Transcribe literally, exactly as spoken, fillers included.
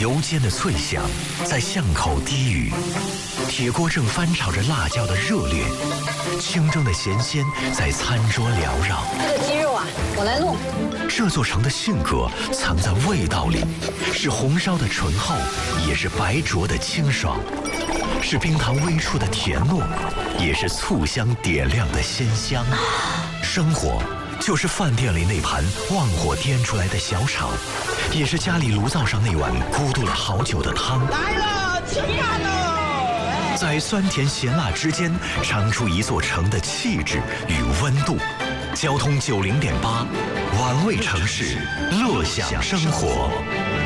油煎的脆香在巷口低语，铁锅正翻炒着辣椒的热烈，清蒸的咸鲜在餐桌缭绕。 这个鸡肉啊，我来弄。 这座城的性格藏在味道里，是红烧的醇厚，也是白灼的清爽，是冰糖微触的甜糯，也是醋香点亮的鲜香。生活就是饭店里那盘旺火颠出来的小炒，也是家里炉灶上那碗咕嘟了好久的汤。 来了，吃饭喽！ 在酸甜咸辣之间，尝出一座城的气质与温度。交通九零点八，玩味城市，乐享生活。